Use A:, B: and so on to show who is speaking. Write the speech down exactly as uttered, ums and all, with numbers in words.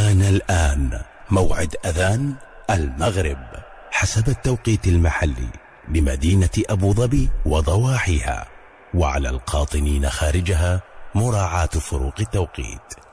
A: حان الآن موعد أذان المغرب حسب التوقيت المحلي بمدينة أبو ظبي وضواحيها، وعلى القاطنين خارجها مراعاة فروق التوقيت.